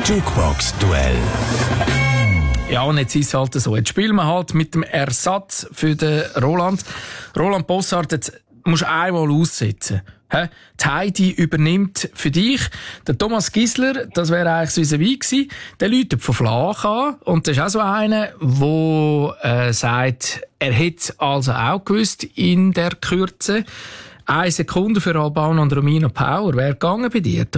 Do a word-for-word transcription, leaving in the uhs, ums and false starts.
Jukebox-Duell. Ja, und jetzt ist es halt so. Jetzt spielen wir halt mit dem Ersatz für den Roland. Roland Bossart, jetzt musst du einmal aussetzen. He? Die Heidi übernimmt für dich. Der Thomas Gisler, das wäre eigentlich so vis-à-vis gewesen, der läutet von Flach an. Und das ist auch so einer, der äh, sagt, er hätte also auch gewusst in der Kürze. Eine Sekunde für Alban und Romina Power. Wäre gegangen bei dir?